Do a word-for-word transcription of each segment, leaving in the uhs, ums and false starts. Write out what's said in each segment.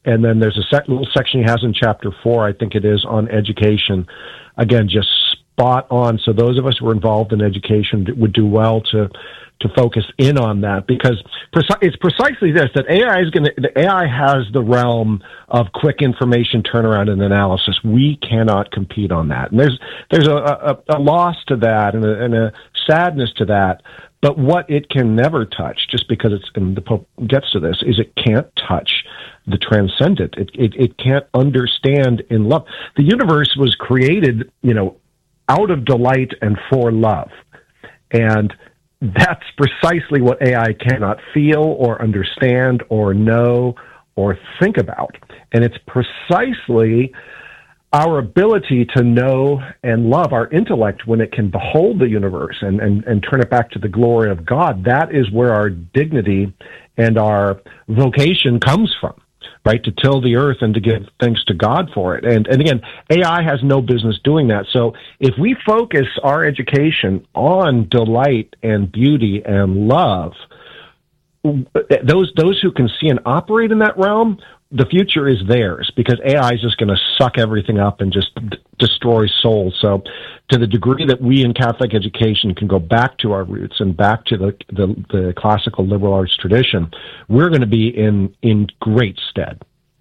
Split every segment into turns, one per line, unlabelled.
and then there's a sec- little section he has in chapter four, I think it is, on education. Again, just spot on. So those of us who are involved in education would do well to to focus in on that, because preci- it's precisely this, that A I is going to, the A I has the realm of quick information turnaround and analysis. We cannot compete on that. And there's, there's a, a, a loss to that and a, and a sadness to that. But what it can never touch, just because it's, and the Pope gets to this, is it can't touch the transcendent. It, it, it can't understand in love. The universe was created, you know, out of delight and for love. And that's precisely what A I cannot feel or understand or know or think about. And it's precisely our ability to know and love, our intellect, when it can behold the universe and, and, and turn it back to the glory of God. That is where our dignity and our vocation comes from, right? To till the earth and to give thanks to God for it. And, and again, A I has no business doing that. So if we focus our education on delight and beauty and love, those, those who can see and operate in that realm, the future is theirs, because A I is just going to suck everything up and just d- destroy souls. So to the degree that we in Catholic education can go back to our roots and back to the, the, the classical liberal arts tradition, we're going to be in, in great stead.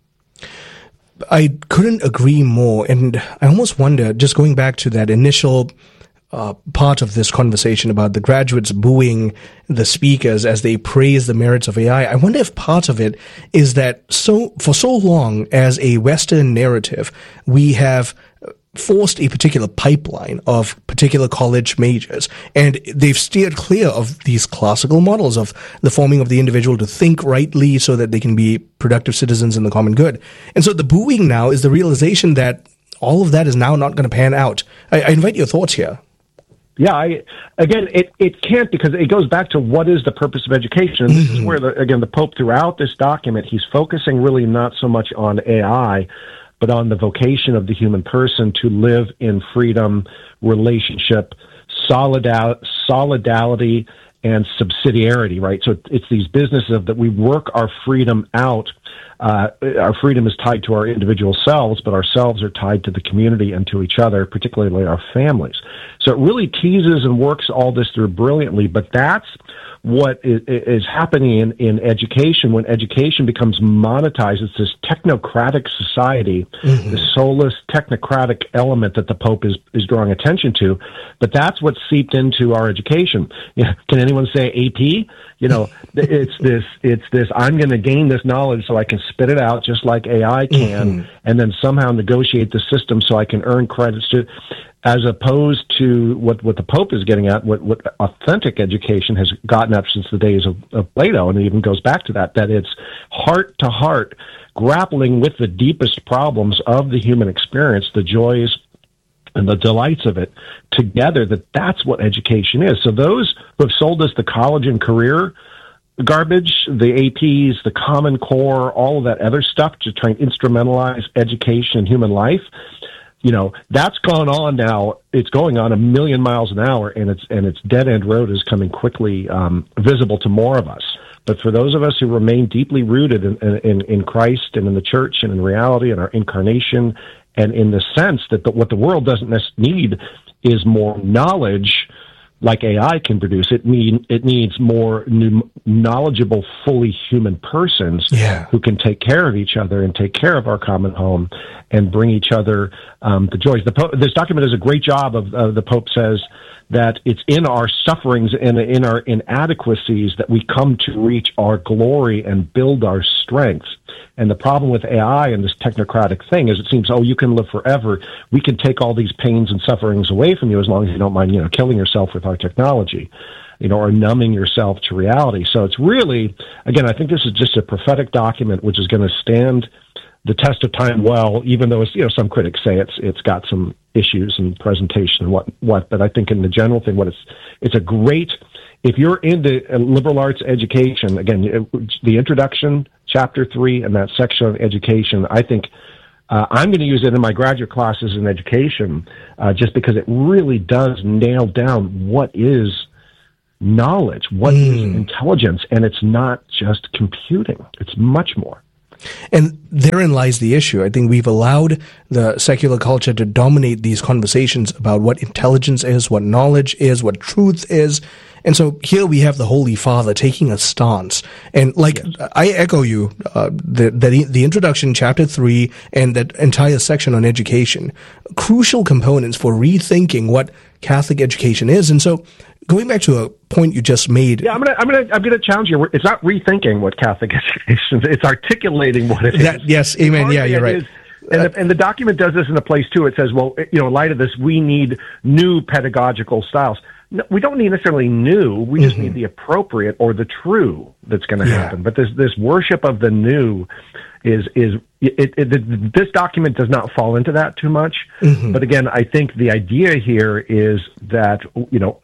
I couldn't agree more. And I almost wonder, just going back to that initial uh, part of this conversation about the graduates booing the speakers as they praise the merits of A I, I wonder if part of it is that so for so long as a Western narrative, we have forced a particular pipeline of particular college majors, and they've steered clear of these classical models of the forming of the individual to think rightly so that they can be productive citizens in the common good. And so the booing now is the realization that all of that is now not going to pan out. I, I invite your thoughts here.
Yeah, I, again, it, it can't, because it goes back to what is the purpose of education. And this mm-hmm. is where, the, again, the Pope, throughout this document, he's focusing really not so much on A I, but on the vocation of the human person to live in freedom, relationship, solidar- solidarity, and subsidiarity, right? So it's these businesses of that we work our freedom out. Uh, our freedom is tied to our individual selves, but our selves are tied to the community and to each other, particularly our families. So it really teases and works all this through brilliantly, but that's what is, is happening in, in education. When education becomes monetized, it's this technocratic society, mm-hmm. this soulless technocratic element that the Pope is, is drawing attention to. But that's what's seeped into our education. You know, can anyone say A P? You know, it's this, it's this, I'm going to gain this knowledge so I can spit it out just like A I can, mm-hmm. and then somehow negotiate the system so I can earn credits to, as opposed to what, what the Pope is getting at, what, what authentic education has gotten up since the days of, of Plato, and it even goes back to that, that it's heart to heart, grappling with the deepest problems of the human experience, the joys and the delights of it together, that that's what education is. So those who have sold us the college and career garbage, the A Ps, the Common Core, all of that other stuff to try and instrumentalize education and human life, you know, that's gone on now. It's going on a million miles an hour, and it's and its dead end road is coming quickly um, visible to more of us. But for those of us who remain deeply rooted in, in, in Christ and in the church and in reality and our incarnation, and in the sense that the, what the world doesn't need is more knowledge like A I can produce. It mean it needs more new, knowledgeable, fully human persons
yeah.
who can take care of each other and take care of our common home and bring each other um, the joys. The Pope, this document does a great job of, uh, the Pope says that it's in our sufferings and in our inadequacies that we come to reach our glory and build our strengths. And the problem with A I and this technocratic thing is it seems, oh, you can live forever. We can take all these pains and sufferings away from you as long as you don't mind, you know, killing yourself with our technology, you know, or numbing yourself to reality. So it's really, again, I think this is just a prophetic document which is going to stand the test of time well, even though it's, you know, some critics say it's it's got some issues in presentation and what what. But I think in the general thing, what it's it's a great. If you're into liberal arts education, again, the introduction, chapter three, and that section on education, I think uh, I'm going to use it in my graduate classes in education, uh, just because it really does nail down what is knowledge, what mm. is intelligence, and it's not just computing; it's much more.
And therein lies the issue. I think we've allowed the secular culture to dominate these conversations about what intelligence is, what knowledge is, what truth is. And so here we have the Holy Father taking a stance. And like, yes. I echo you, uh, the, the, the introduction, chapter three, and that entire section on education, crucial components for rethinking what Catholic education is. And so going back to a point you just made.
Yeah, I'm gonna, I'm gonna, I'm gonna challenge you. It's not rethinking what Catholic education is; it's articulating what it
that,
is.
Yes, amen. Yeah, you're right.
Is, and, the, and the document does this in a place too. It says, well, you know, in light of this, we need new pedagogical styles. No, we don't need necessarily new. We just mm-hmm. need the appropriate or the true that's going to yeah. happen. But this this worship of the new is is it, it, it, this document does not fall into that too much. Mm-hmm. But again, I think the idea here is that, you know,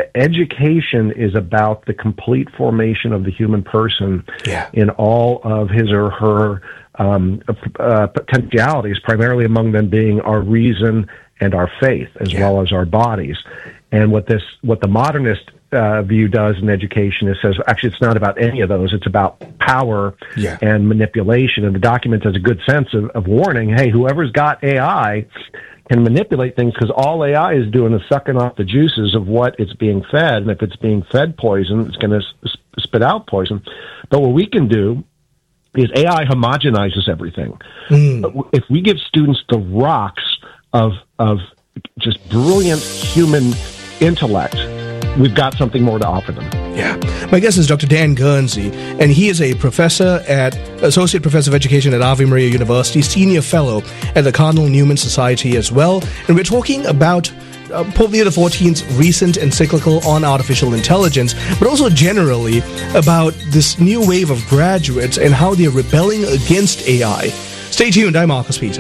education is about the complete formation of the human person yeah. in all of his or her um, uh, potentialities, primarily among them being our reason and our faith, as yeah. well as our bodies. And what this, what the modernist uh, view does in education is says, actually, it's not about any of those. It's about power yeah. and manipulation. And the document has a good sense of, of warning, hey, whoever's got A I can manipulate things, because all A I is doing is sucking off the juices of what it's being fed. And if it's being fed poison, it's going to sp- spit out poison. But what we can do is A I homogenizes everything. Mm. If we give students the rocks of of just brilliant human intellect, we've got something more to offer them.
Yeah. My guest is Doctor Dan Guernsey, and he is a professor at, Associate Professor of Education at Ave Maria University, Senior Fellow at the Cardinal Newman Society as well. And we're talking about uh, Pope Leo the fourteenth's recent encyclical on artificial intelligence, but also generally about this new wave of graduates and how they're rebelling against A I. Stay tuned. I'm Marcus Peter.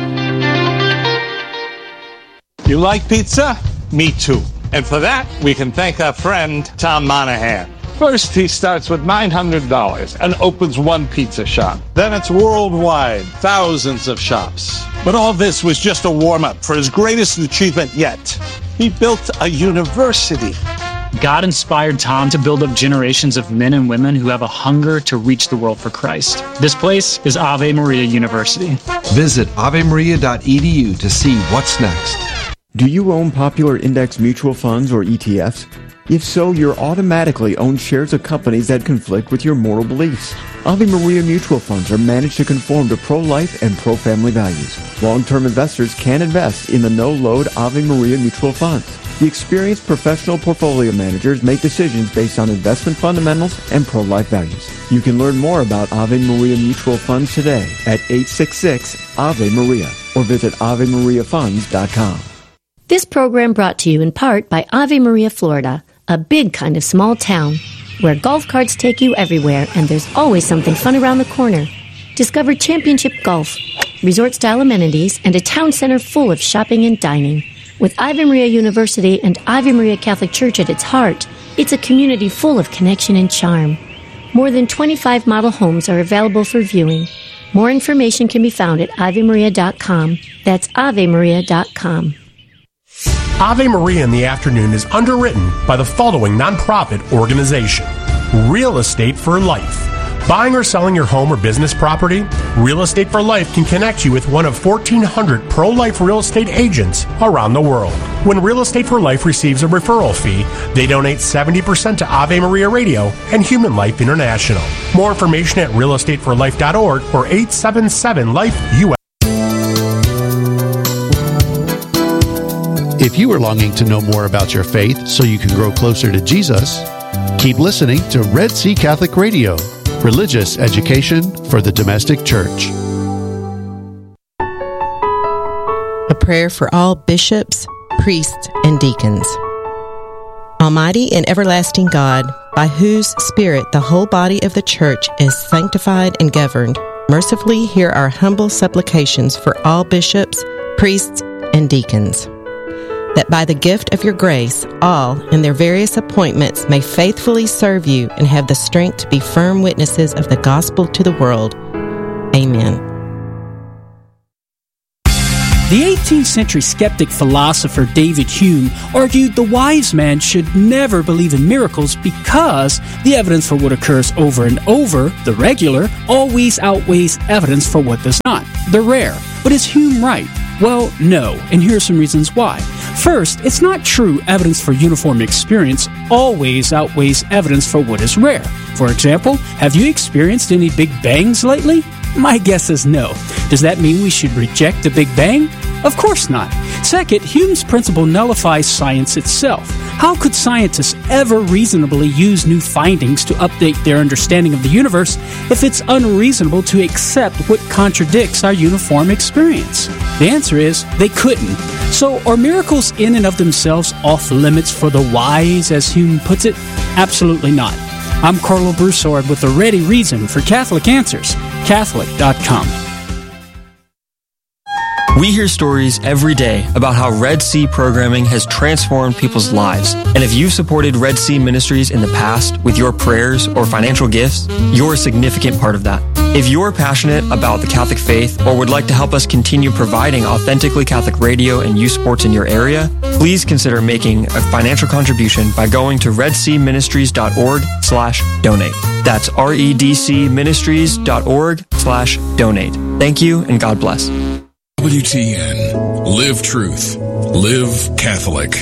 You like pizza? Me too. And for that, we can thank our friend, Tom Monahan. First, he starts with nine hundred dollars and opens one pizza shop. Then it's worldwide, thousands of shops. But all this was just a warm-up for his greatest achievement yet. He built a university.
God inspired Tom to build up generations of men and women who have a hunger to reach the world for Christ. This place is Ave Maria University.
Visit ave maria dot e d u to see what's next.
Do you own popular index mutual funds or E T Fs? If so, you're automatically own shares of companies that conflict with your moral beliefs. Ave Maria mutual funds are managed to conform to pro-life and pro-family values. Long-term investors can invest in the no-load Ave Maria mutual funds. The experienced professional portfolio managers make decisions based on investment fundamentals and pro-life values. You can learn more about Ave Maria mutual funds today at eight six six Ave Maria or visit ave maria funds dot com.
This program brought to you in part by Ave Maria, Florida, a big kind of small town where golf carts take you everywhere and there's always something fun around the corner. Discover championship golf, resort-style amenities, and a town center full of shopping and dining. With Ave Maria University and Ave Maria Catholic Church at its heart, it's a community full of connection and charm. More than twenty-five model homes are available for viewing. More information can be found at ave maria dot com. That's ave maria dot com.
Ave Maria in the Afternoon is underwritten by the following nonprofit organization: Real Estate for Life. Buying or selling your home or business property? Real Estate for Life can connect you with one of fourteen hundred pro-life real estate agents around the world. When Real Estate for Life receives a referral fee, they donate seventy percent to Ave Maria Radio and Human Life International. More information at real estate for life dot org or eight seven seven life U S.
If you are longing to know more about your faith so you can grow closer to Jesus, keep listening to Red Sea Catholic Radio, religious education for the domestic church.
A prayer for all bishops, priests, and deacons. Almighty and everlasting God, by whose Spirit the whole body of the church is sanctified and governed, mercifully hear our humble supplications for all bishops, priests, and deacons, that by the gift of your grace, all in their various appointments may faithfully serve you and have the strength to be firm witnesses of the gospel to the world. Amen.
The eighteenth century skeptic philosopher David Hume argued the wise man should never believe in miracles because the evidence for what occurs over and over, the regular, always outweighs evidence for what does not, the rare. But is Hume right? Well, no, and here are some reasons why. First, it's not true evidence for uniform experience always outweighs evidence for what is rare. For example, have you experienced any Big Bangs lately? My guess is no. Does that mean we should reject the Big Bang? Of course not. Second, Hume's principle nullifies science itself. How could scientists ever reasonably use new findings to update their understanding of the universe if it's unreasonable to accept what contradicts our uniform experience? The answer is they couldn't. So are miracles in and of themselves off limits for the wise, as Hume puts it? Absolutely not. I'm Carlo Broussard with a ready reason for Catholic Answers, Catholic dot com.
We hear stories every day about how Red Sea programming has transformed people's lives. And if you've supported Red Sea Ministries in the past with your prayers or financial gifts, you're a significant part of that. If you're passionate about the Catholic faith or would like to help us continue providing authentically Catholic radio and youth sports in your area, please consider making a financial contribution by going to redseaministries.org slash donate. That's redcministries.org slash donate. Thank you and God bless.
W T N. Live truth. Live Catholic.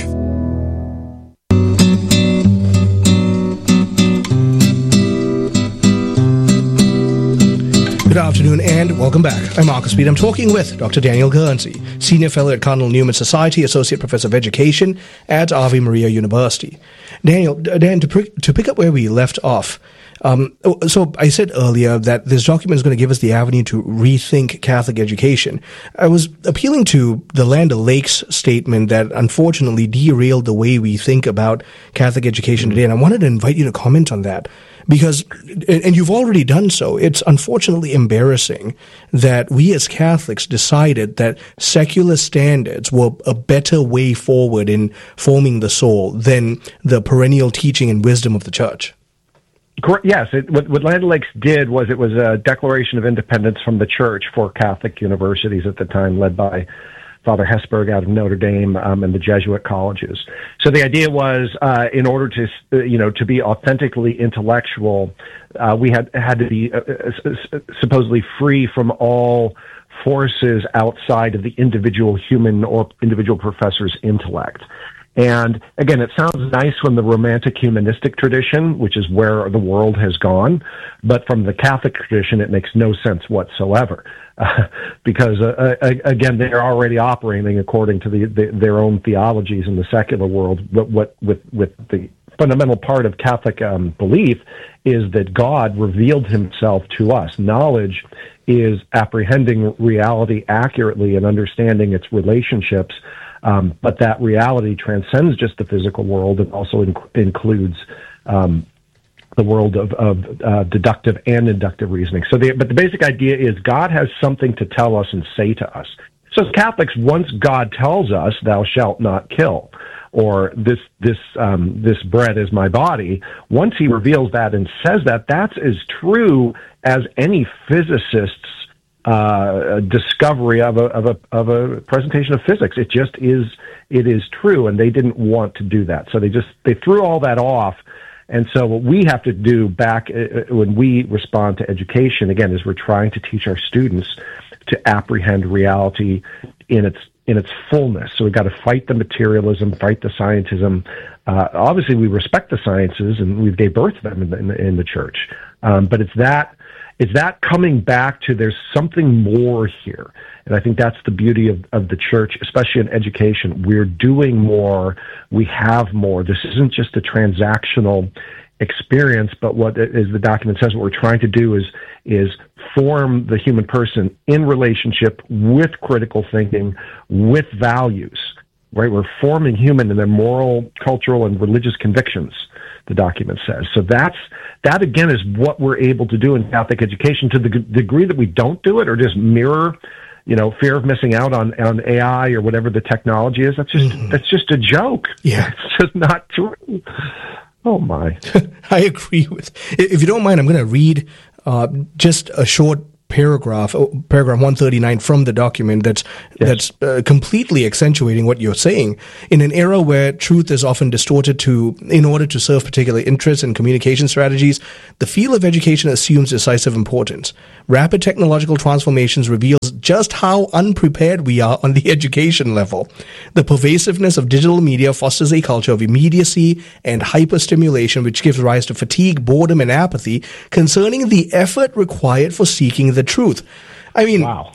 Good afternoon and welcome back. I'm Marcus Speed. I'm talking with Doctor Daniel Guernsey, Senior Fellow at Cardinal Newman Society, Associate Professor of Education at Ave Maria University. Daniel, Dan, to, to pick up where we left off, Um, so I said earlier that this document is going to give us the avenue to rethink Catholic education. I was appealing to the Land O'Lakes statement that unfortunately derailed the way we think about Catholic education today, and I wanted to invite you to comment on that. Because, and you've already done so, it's unfortunately embarrassing that we as Catholics decided that secular standards were a better way forward in forming the soul than the perennial teaching and wisdom of the Church.
Yes, it, what, what Land O'Lakes did was it was a declaration of independence from the Church for Catholic universities at the time, led by Father Hesburgh out of Notre Dame um, and the Jesuit colleges. So the idea was, uh, in order to, uh, you know, to be authentically intellectual, uh, we had had to be uh, uh, supposedly free from all forces outside of the individual human or individual professor's intellect. And again, it sounds nice from the Romantic humanistic tradition, which is where the world has gone, but from the Catholic tradition, it makes no sense whatsoever, uh, because uh, uh, again, they're already operating according to the, the, their own theologies in the secular world. But what with with the fundamental part of Catholic um, belief is that God revealed Himself to us. Knowledge is apprehending reality accurately and understanding its relationships. Um, but that reality transcends just the physical world and also inc- includes um, the world of, of uh, deductive and inductive reasoning. So, the, but the basic idea is God has something to tell us and say to us. So, as Catholics, once God tells us, "Thou shalt not kill," or "This this um, this bread is my body," once He reveals that and says that, that's as true as any physicist's uh, discovery of a, of a, of a presentation of physics. It just is, it is true. And they didn't want to do that. So they just, they threw all that off. And so what we have to do back uh, when we respond to education, again, is we're trying to teach our students to apprehend reality in its, in its fullness. So we've got to fight the materialism, fight the scientism. Uh, obviously we respect the sciences and we've gave birth to them in the, in the, in the church. Um, but it's that, It's that coming back to there's something more here. And I think that's the beauty of, of the church, especially in education. We're doing more. We have more. This isn't just a transactional experience, but what, as the document says, what we're trying to do is, is form the human person in relationship with critical thinking, with values, right? We're forming human in their moral, cultural, and religious convictions, the document says. So that's, that again is what we're able to do in Catholic education. To the g- degree that we don't do it or just mirror, you know, fear of missing out on, on A I or whatever the technology is, that's just, mm-hmm. that's just a joke.
Yeah.
It's just not true. Oh my.
I agree with, if you don't mind, I'm going to read uh, just a short paragraph, oh, paragraph one thirty-nine from the document that's yes. that's uh, completely accentuating what you're saying. In an era where truth is often distorted to in order to serve particular interests and communication strategies, the field of education assumes decisive importance. Rapid technological transformations reveals just how unprepared we are on the education level. The pervasiveness of digital media fosters a culture of immediacy and hyperstimulation, which gives rise to fatigue, boredom, and apathy concerning the effort required for seeking the truth. I mean, wow.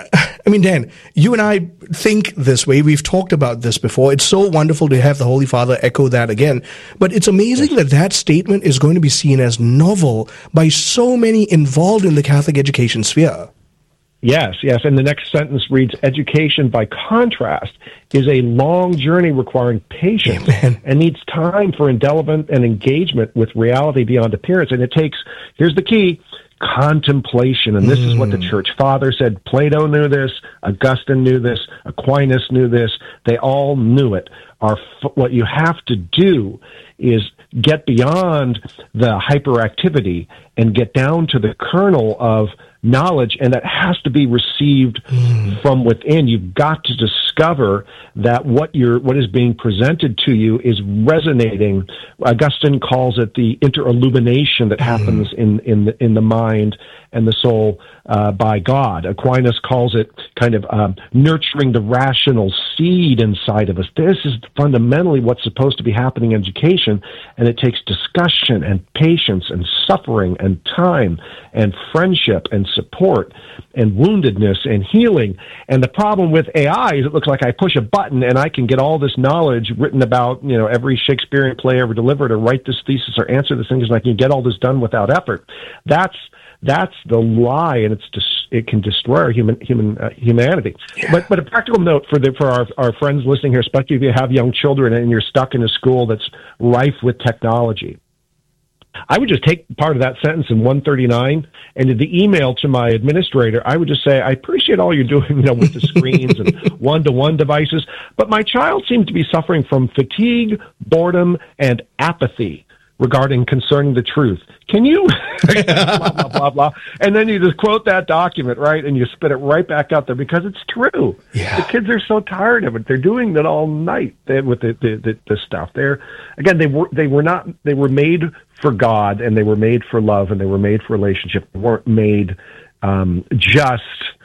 I mean, Dan, you and I think this way. We've talked about this before. It's so wonderful to have the Holy Father echo that again. But it's amazing yes. that that statement is going to be seen as novel by so many involved in the Catholic education sphere.
Yes, yes. And the next sentence reads, education, by contrast, is a long journey requiring patience Amen. and needs time for indelible and engagement with reality beyond appearance. And it takes, here's the key, contemplation. And this mm. is what the Church Father said. Plato knew this. Augustine knew this. Aquinas knew this. They all knew it. Our, what you have to do is get beyond the hyperactivity and get down to the kernel of knowledge, and that has to be received mm. from within. You've got to discover that what you're, what is being presented to you is resonating. Augustine calls it the interillumination that mm. happens in in the, in the mind and the soul uh, by God. Aquinas calls it kind of um, nurturing the rational seed inside of us. This is fundamentally what's supposed to be happening in education, and it takes discussion and patience and suffering and time and friendship and support and woundedness and healing. And the problem with A I is it looks like I push a button and I can get all this knowledge written about, you know, every Shakespearean play ever delivered, or write this thesis or answer this thing, and I can get all this done without effort. That's That's the lie, and it's dis- it can destroy our human human uh, humanity. Yeah. But but a practical note for the for our our friends listening here, especially if you have young children and you're stuck in a school that's rife with technology, I would just take part of that sentence in one thirty-nine, and in the email to my administrator, I would just say, I appreciate all you're doing, you know, with the screens and one-to-one devices, but my child seems to be suffering from fatigue, boredom, and apathy regarding concerning the truth. Can you blah, blah, blah, blah. And then you just quote that document, right? And you spit it right back out there because it's true. Yeah. The kids are so tired of it. They're doing it all night they, with the, the, the, the stuff. They're, again, they were, they were not, they were made for God, and they were made for love, and they were made for relationship. They weren't made um, just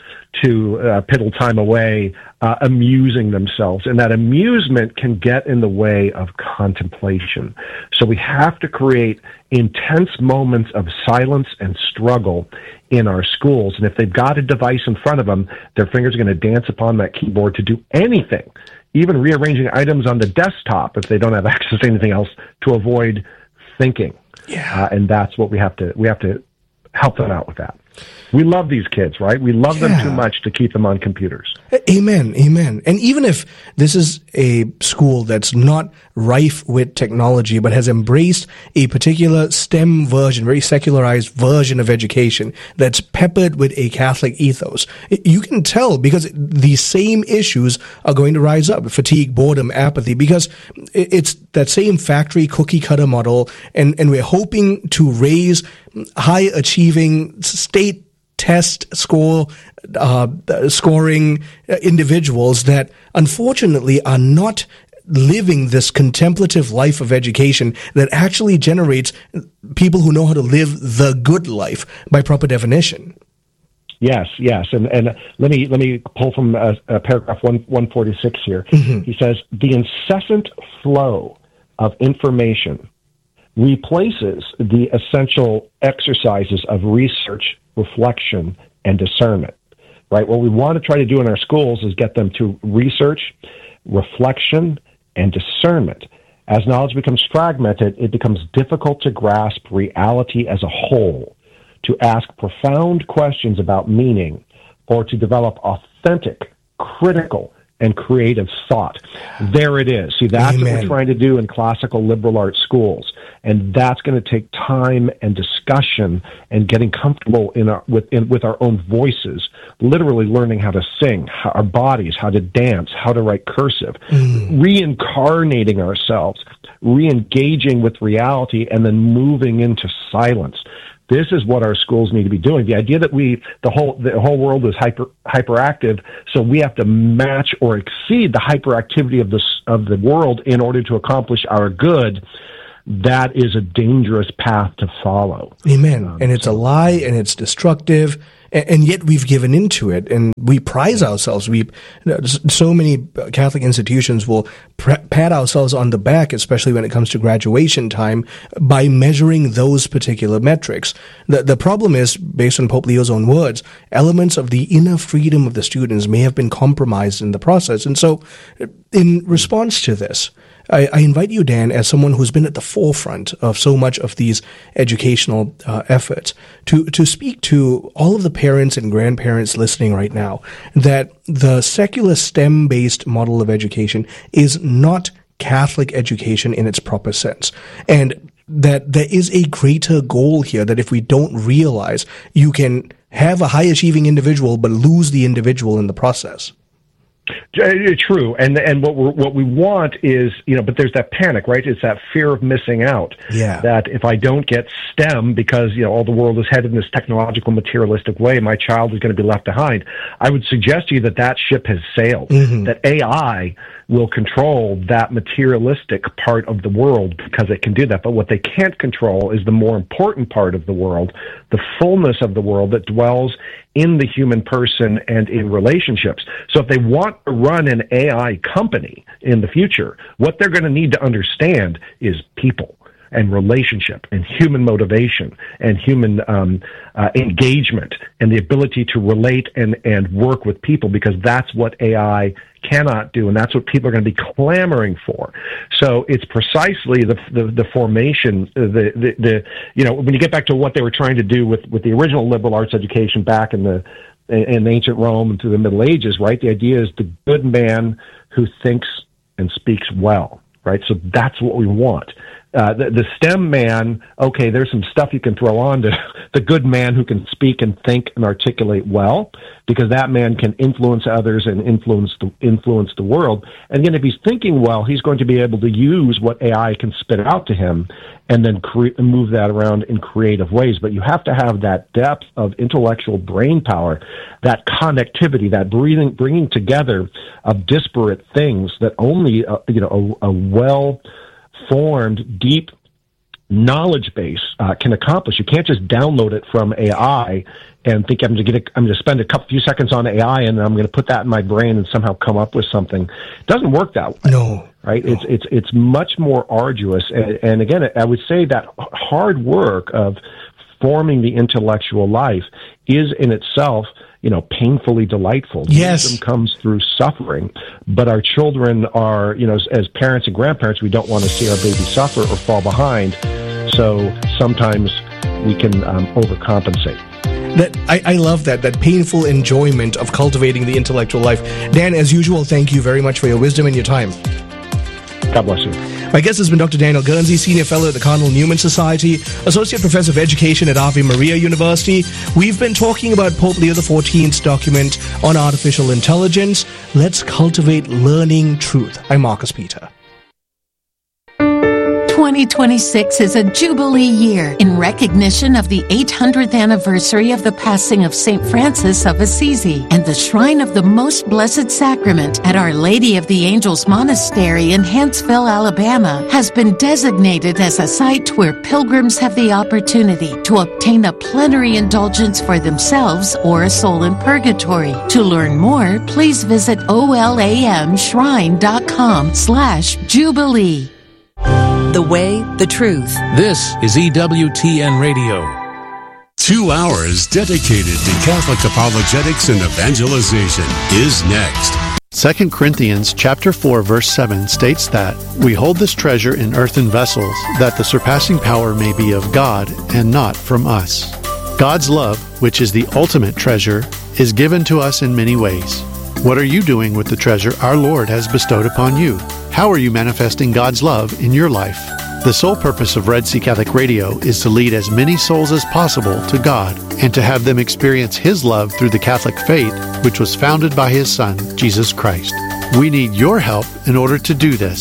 to uh, piddle time away, uh, amusing themselves. And that amusement can get in the way of contemplation. So we have to create intense moments of silence and struggle in our schools. And if they've got a device in front of them, their fingers are going to dance upon that keyboard to do anything, even rearranging items on the desktop if they don't have access to anything else, to avoid thinking. Yeah. Uh, and that's what we have to, we have to help them out with that. We love these kids, right? We love yeah. them too much to keep them on computers.
Amen, amen. And even if this is a school that's not rife with technology, but has embraced a particular STEM version, very secularized version of education that's peppered with a Catholic ethos, you can tell because the same issues are going to rise up: fatigue, boredom, apathy, because it's that same factory cookie cutter model, and, and we're hoping to raise high achieving state test score uh, scoring individuals that unfortunately are not living this contemplative life of education that actually generates people who know how to live the good life by proper definition.
Yes, yes, and and let me let me pull from uh, uh, paragraph one one forty six here. Mm-hmm. He says the incessant flow of information replaces the essential exercises of research, reflection, and discernment, right? What we want to try to do in our schools is get them to research, reflection, and discernment. As knowledge becomes fragmented, it becomes difficult to grasp reality as a whole, to ask profound questions about meaning, or to develop authentic, critical, and creative thought. There it is. See, that's Amen. What we're trying to do in classical liberal arts schools. And that's going to take time and discussion and getting comfortable in our, with, in, with our own voices, literally learning how to sing, how, our bodies, how to dance, how to write cursive, mm. reincarnating ourselves, re-engaging with reality, and then moving into silence. This is what our schools need to be doing. The idea that we, the whole, the whole world is hyper, hyperactive, so we have to match or exceed the hyperactivity of the, of the world in order to accomplish our good, that is a dangerous path to follow.
Amen.
Um,
and it's
so.
a lie, and it's destructive, and, and yet we've given into it, and we prize ourselves. We, so many Catholic institutions will pr- pat ourselves on the back, especially when it comes to graduation time, by measuring those particular metrics. The, the problem is, based on Pope Leo's own words, elements of the inner freedom of the students may have been compromised in the process. And so, in response to this, I, I invite you, Dan, as someone who's been at the forefront of so much of these educational uh, efforts, to, to speak to all of the parents and grandparents listening right now that the secular STEM-based model of education is not Catholic education in its proper sense. And that there is a greater goal here, that if we don't realize, you can have a high-achieving individual but lose the individual in the process.
True, and and what we what we want is, you know, but there's that panic, right? It's that fear of missing out.
Yeah.
That if I don't get STEM because, you know, all the world is headed in this technological, materialistic way, my child is going to be left behind. I would suggest to you that that ship has sailed. Mm-hmm. That A I will control that materialistic part of the world because it can do that. But what they can't control is the more important part of the world, the fullness of the world that dwells in the human person and in relationships. So if they want to run an A I company in the future, what they're going to need to understand is people and relationship and human motivation and human um, uh, engagement and the ability to relate and, and work with people, because that's what A I cannot do, and that's what people are going to be clamoring for. So it's precisely the the, the formation, the, the the you know, when you get back to what they were trying to do with, with the original liberal arts education back in the in ancient Rome and through the Middle Ages, right? The idea is the good man who thinks and speaks well, right? So that's what we want. Uh, the, the STEM man, okay, there's some stuff you can throw on to the good man who can speak and think and articulate well, because that man can influence others and influence the, influence the world. And again, if he's thinking well, he's going to be able to use what A I can spit out to him and then cre- move that around in creative ways. But you have to have that depth of intellectual brain power, that connectivity, that breathing, bringing together of disparate things that only, uh, you know, a, a well formed, deep knowledge base uh, can accomplish. You can't just download it from A I and think I'm going to get. A, I'm going to spend a couple few seconds on A I and I'm going to put that in my brain and somehow come up with something. It doesn't work that way.
No,
right?
No.
It's it's it's much more arduous. And, and again, I would say that hard work of forming the intellectual life is in itself, you know, painfully delightful.
Yes.
Wisdom comes through suffering, but our children are, you know, as, as parents and grandparents, we don't want to see our baby suffer or fall behind. So sometimes we can um, overcompensate.
That I, I love that, that painful enjoyment of cultivating the intellectual life. Dan, as usual, thank you very much for your wisdom and your time.
God bless you.
My guest has been Doctor Daniel Guernsey, Senior Fellow at the Cardinal Newman Society, Associate Professor of Education at Ave Maria University. We've been talking about Pope Leo the fourteenth's document on artificial intelligence. Let's cultivate learning truth. I'm Marcus Peter.
twenty twenty-six is a Jubilee year in recognition of the eight hundredth anniversary of the passing of Saint Francis of Assisi, and the Shrine of the Most Blessed Sacrament at Our Lady of the Angels Monastery in Huntsville, Alabama, has been designated as a site where pilgrims have the opportunity to obtain a plenary indulgence for themselves or a soul in purgatory. To learn more, please visit olamshrine.com slash Jubilee.
The way, the truth.
This is E W T N Radio.
Two hours dedicated to Catholic apologetics and evangelization is next.
Second Corinthians chapter four verse seven states that we hold this treasure in earthen vessels, that the surpassing power may be of God and not from us. God's love, which is the ultimate treasure, is given to us in many ways. What are you doing with the treasure our Lord has bestowed upon you? How are you manifesting God's love in your life? The sole purpose of Red Sea Catholic Radio is to lead as many souls as possible to God and to have them experience His love through the Catholic faith, which was founded by His Son, Jesus Christ. We need your help in order to do this.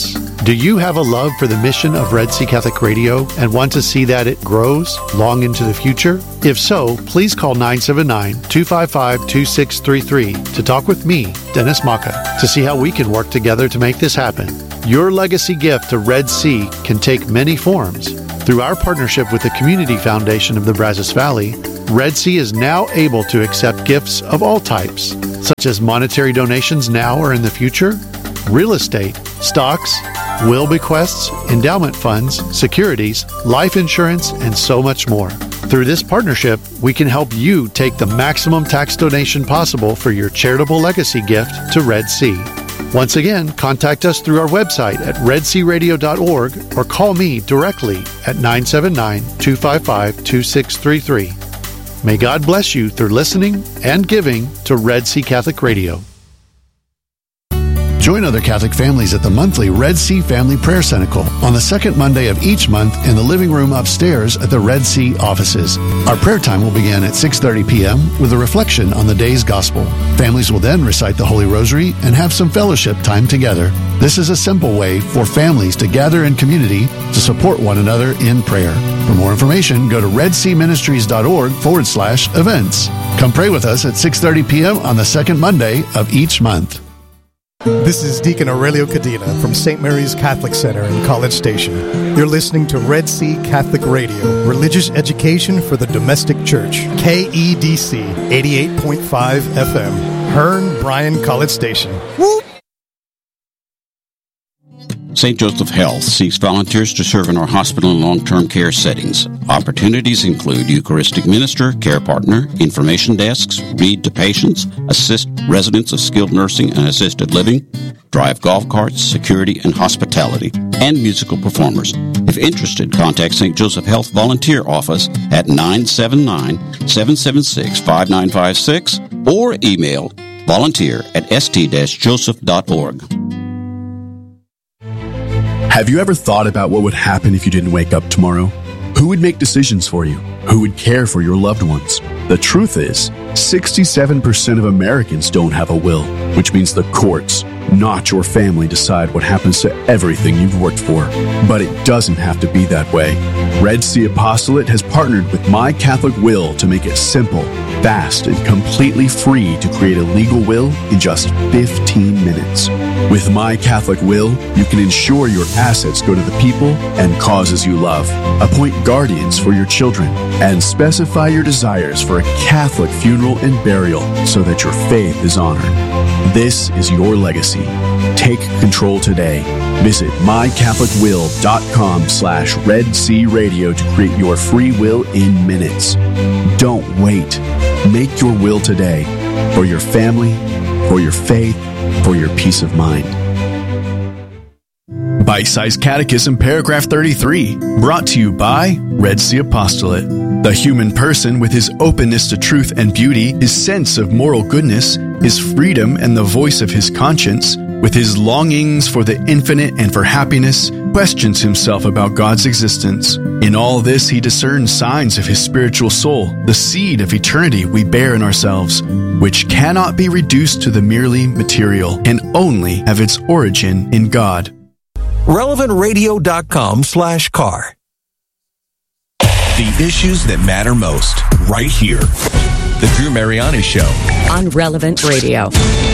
Do you have a love for the mission of Red Sea Catholic Radio and want to see that it grows long into the future? If so, please call nine seven nine, two five five, two six three three to talk with me, Dennis Maka, to see how we can work together to make this happen. Your legacy gift to Red Sea can take many forms. Through our partnership with the Community Foundation of the Brazos Valley, Red Sea is now able to accept gifts of all types, such as monetary donations now or in the future, real estate, stocks, will bequests, endowment funds, securities, life insurance, and so much more. Through this partnership, we can help you take the maximum tax donation possible for your charitable legacy gift to Red Sea. Once again, contact us through our website at red sea radio dot org or call me directly at nine seven nine, two five five, two six three three. May God bless you through listening and giving to Red Sea Catholic Radio. Join other Catholic families at the monthly Red Sea Family Prayer Cenacle on the second Monday of each month in the living room upstairs at the Red Sea offices. Our prayer time will begin at six thirty p.m. with a reflection on the day's gospel. Families will then recite the Holy Rosary and have some fellowship time together. This is a simple way for families to gather in community to support one another in prayer. For more information, go to redseaministries.org forward slash events. Come pray with us at six thirty p.m. on the second Monday of each month.
This is Deacon Aurelio Cadena from Saint Mary's Catholic Center in College Station. You're listening to Red Sea Catholic Radio, religious education for the domestic church. K E D C eighty-eight point five F M, Hearn, Bryan, College Station. Woo!
Saint Joseph Health seeks volunteers to serve in our hospital and long-term care settings. Opportunities include Eucharistic minister, care partner, information desks, read to patients, assist residents of skilled nursing and assisted living, drive golf carts, security and hospitality, and musical performers. If interested, contact Saint Joseph Health Volunteer Office at nine seven nine, seven seven six, five nine five six or email volunteer at s t joseph dot org.
Have you ever thought about what would happen if you didn't wake up tomorrow? Who would make decisions for you? Who would care for your loved ones? The truth is, sixty-seven percent of Americans don't have a will, which means the courts, not your family, decide what happens to everything you've worked for. But it doesn't have to be that way. Red Sea Apostolate has partnered with My Catholic Will to make it simple, fast, and completely free to create a legal will in just fifteen minutes. With My Catholic Will, you can ensure your assets go to the people and causes you love, appoint guardians for your children, and specify your desires for a Catholic funeral and burial so that your faith is honored. This is your legacy. Take control today. Visit my catholic will dot com slash Red Sea Radio to create your free will in minutes. Don't wait. Make your will today for your family, for your faith, for your peace of mind. Bite-Sized Catechism, paragraph thirty-three, brought to you by Red Sea Apostolate. The human person, with his openness to truth and beauty, his sense of moral goodness, his freedom and the voice of his conscience, with his longings for the infinite and for happiness, questions himself about God's existence. In all this, he discerns signs of his spiritual soul, the seed of eternity we bear in ourselves, which cannot be reduced to the merely material and only have its origin in God.
relevant radio dot com slash car.
The issues that matter most, right here. The Drew Mariani Show.
On Relevant Radio.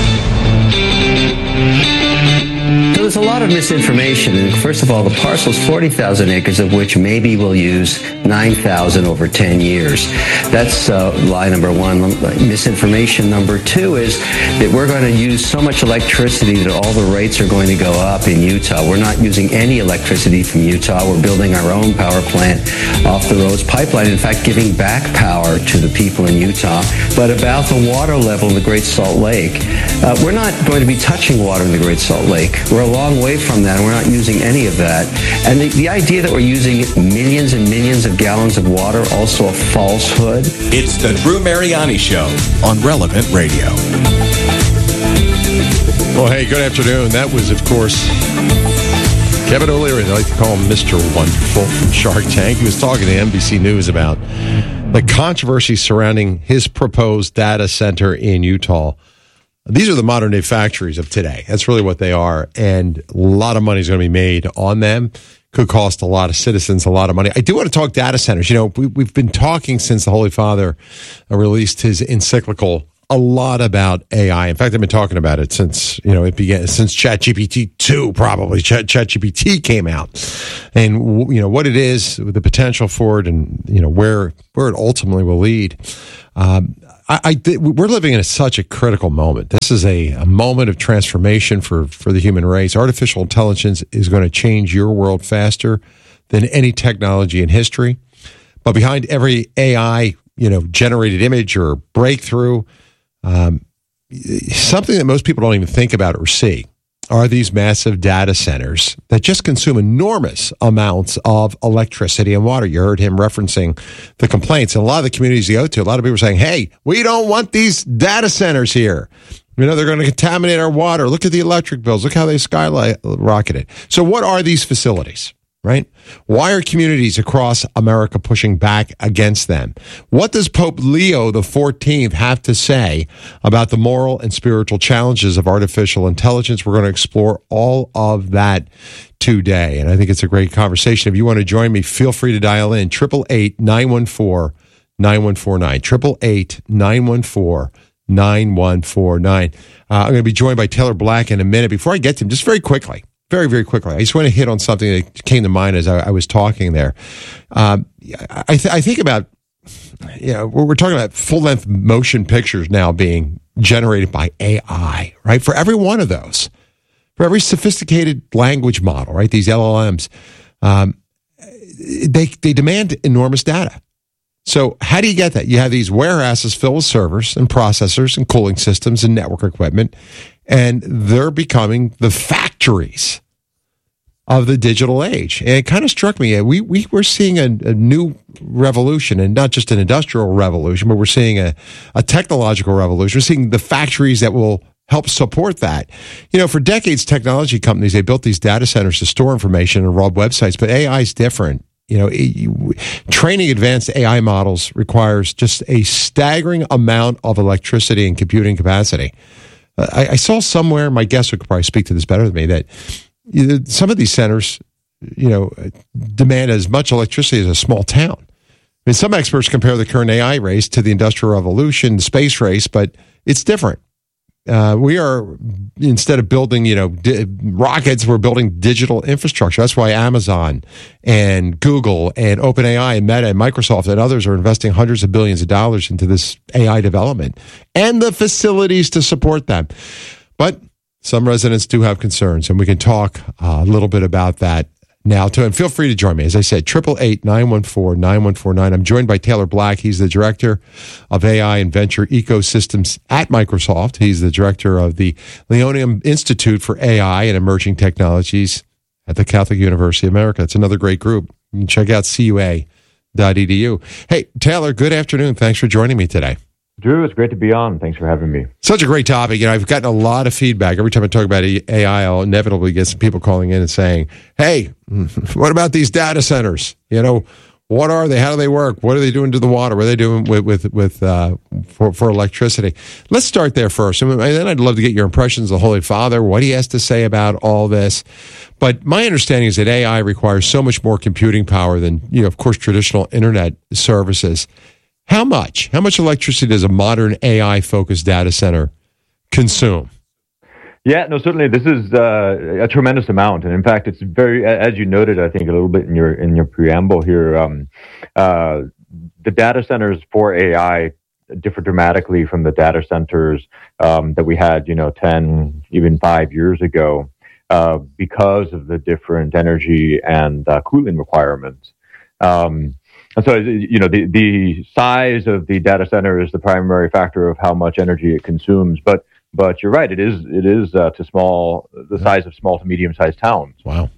So there's a lot of misinformation. And first of all, the parcel's forty thousand acres, of which maybe we'll use nine thousand over ten years. That's uh, lie number one. Misinformation number two is that we're going to use so much electricity that all the rates are going to go up in Utah. We're not using any electricity from Utah. We're building our own power plant off the Rhodes Pipeline, in fact, giving back power to the people in Utah. But about the water level in the Great Salt Lake, uh, we're not going to be touching water in the Great Salt Lake. We're a long way from that, and we're not using any of that. And the, the idea that we're using millions and millions of gallons of water, also a falsehood.
It's the Drew Mariani Show on Relevant Radio.
Well, hey, good afternoon. That was, of course, Kevin O'Leary. I like to call him Mister Wonderful from Shark Tank. He was talking to N B C News about the controversy surrounding his proposed data center in Utah. These are the modern day factories of today. That's really what they are. And a lot of money is going to be made on them. Could cost a lot of citizens a lot of money. I do want to talk data centers. You know, we, we've been talking since the Holy Father released his encyclical a lot about A I. In fact, I've been talking about it since, you know, it began, since ChatGPT two, probably. Chat, ChatGPT came out. And, you know, what it is, the potential for it, and, you know, where, where it ultimately will lead. Um, I, I th- we're living in a, such a critical moment. This is a, a moment of transformation for, for the human race. Artificial intelligence is going to change your world faster than any technology in history. But behind every A I, you know, generated image or breakthrough, um, something that most people don't even think about or see are these massive data centers that just consume enormous amounts of electricity and water. You heard him referencing the complaints. And a lot of the communities you go to, a lot of people are saying, hey, we don't want these data centers here. You know, they're going to contaminate our water. Look at the electric bills. Look how they skyrocketed. So what are these facilities, right? Why are communities across America pushing back against them? What does Pope Leo the fourteenth have to say about the moral and spiritual challenges of artificial intelligence? We're going to explore all of that today, and I think it's a great conversation. If you want to join me, feel free to dial in, eight eight eight, nine one four, nine one four nine, eight eight eight, nine one four, nine one four nine. Uh, I'm going to be joined by Taylor Black in a minute. Before I get to him, just very quickly, Very, very quickly, I just want to hit on something that came to mind as I, I was talking there. Um, I, th- I think about, you know, we're, we're talking about full-length motion pictures now being generated by A I, right? For every one of those, for every sophisticated language model, right? These L L Ms, um, they they demand enormous data. So how do you get that? You have these warehouses filled with servers and processors and cooling systems and network equipment, and they're becoming the factories of the digital age. And it kind of struck me, we, we we're seeing a, a new revolution, and not just an industrial revolution, but we're seeing a, a technological revolution. We're seeing the factories that will help support that. You know, for decades, technology companies, they built these data centers to store information and run websites, but A I is different. You know, it, you, training advanced A I models requires just a staggering amount of electricity and computing capacity. Uh, I, I saw somewhere, my guest would probably speak to this better than me, that you know, some of these centers, you know, demand as much electricity as a small town. I mean, some experts compare the current A I race to the Industrial Revolution, the space race, but it's different. Uh, we are, instead of building, you know, di- rockets, we're building digital infrastructure. That's why Amazon and Google and OpenAI and Meta and Microsoft and others are investing hundreds of billions of dollars into this A I development and the facilities to support them. But some residents do have concerns, and we can talk uh, a little bit about that now too. And feel free to join me. As I said, eight eight eight, nine one four, nine one four nine. I'm joined by Taylor Black. He's the director of A I and venture ecosystems at Microsoft. He's the director of the Leonium Institute for A I and Emerging Technologies at the Catholic University of America. It's another great group. You can check out C U A dot E D U. Hey, Taylor, good afternoon. Thanks for joining me today.
Drew, it's great to be on. Thanks for having me.
Such a great topic. You know, I've gotten a lot of feedback. Every time I talk about A I, I'll inevitably get some people calling in and saying, hey, what about these data centers? You know, what are they? How do they work? What are they doing to the water? What are they doing with, with, with uh, for, for electricity? Let's start there first. And then I'd love to get your impressions of the Holy Father, what he has to say about all this. But my understanding is that A I requires so much more computing power than, you know, of course, traditional internet services. How much? How much electricity does a modern A I-focused data center consume?
Yeah, no, certainly this is uh, a tremendous amount, and in fact, it's very, as you noted, I think a little bit in your in your preamble here. Um, uh, the data centers for A I differ dramatically from the data centers um, that we had, you know, ten, even five years ago, uh, because of the different energy and uh, cooling requirements. Um, And so, you know, the, the size of the data center is the primary factor of how much energy it consumes. But but you're right, it is it is uh, to small the size of small to medium sized towns.
Wow,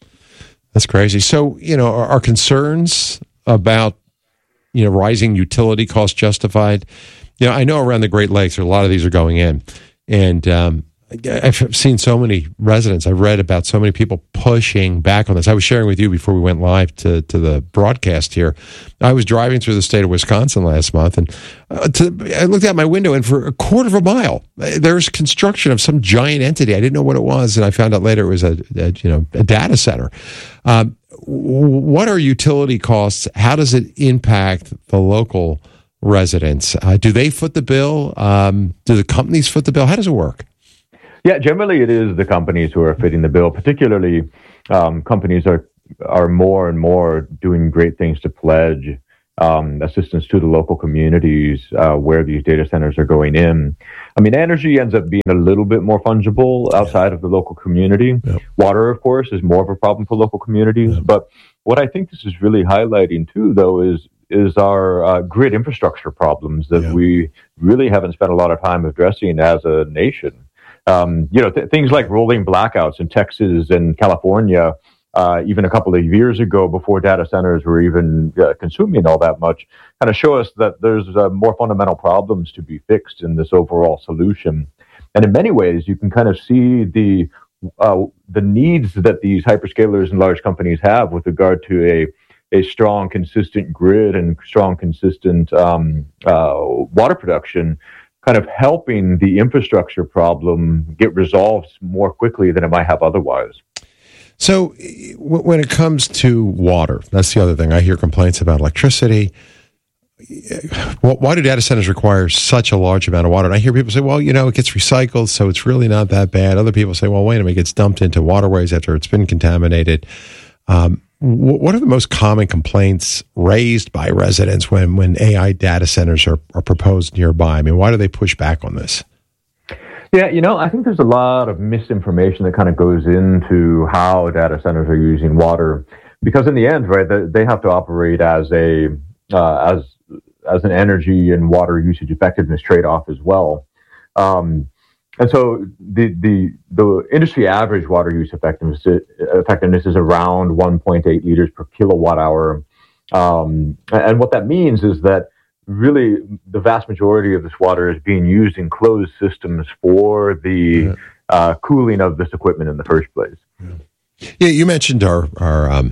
that's crazy. So, you know, are, are concerns about, you know, rising utility costs justified? You know, I know around the Great Lakes, a lot of these are going in, and um, I've seen so many residents, I've read about so many people pushing back on this. I was sharing with you before we went live to, to the broadcast here. I was driving through the state of Wisconsin last month, and uh, to, I looked out my window, and for a quarter of a mile, there's construction of some giant entity. I didn't know what it was, and I found out later it was a, a you know a data center. Um, what are utility costs? How does it impact the local residents? Uh, do they foot the bill? Um, do the companies foot the bill? How does it work?
Yeah, generally it is the companies who are fitting the bill. Particularly, um, companies are are more and more doing great things to pledge um, assistance to the local communities uh, where these data centers are going in. I mean, energy ends up being a little bit more fungible outside of the local community. Yep. Water, of course, is more of a problem for local communities. Yep. But what I think this is really highlighting too, though, is is our uh, grid infrastructure problems that yep. we really haven't spent a lot of time addressing as a nation. Um, you know, th- things like rolling blackouts in Texas and California, uh, even a couple of years ago, before data centers were even uh, consuming all that much, kind of show us that there's uh, more fundamental problems to be fixed in this overall solution. And in many ways, you can kind of see the uh, the needs that these hyperscalers and large companies have with regard to a a strong, consistent grid and strong, consistent um, uh, water production, kind of helping the infrastructure problem get resolved more quickly than it might have otherwise.
So w- when it comes to water, that's the other thing. I hear complaints about electricity. Why do data centers require such a large amount of water? And I hear people say, well, you know, it gets recycled, so it's really not that bad. Other people say, well, wait a minute, it gets dumped into waterways after it's been contaminated. Um, What are the most common complaints raised by residents when, when A I data centers are, are proposed nearby? I mean, why do they push back on this?
Yeah, you know, I think there's a lot of misinformation that kind of goes into how data centers are using water, because in the end, right, they, they have to operate as a uh, as as an energy and water usage effectiveness trade-off as well. Um, And so the, the the industry average water use effectiveness effectiveness is around one point eight liters per kilowatt hour. Um, and what that means is that really the vast majority of this water is being used in closed systems for the yeah. uh, cooling of this equipment in the first place.
Yeah, yeah you mentioned our our um,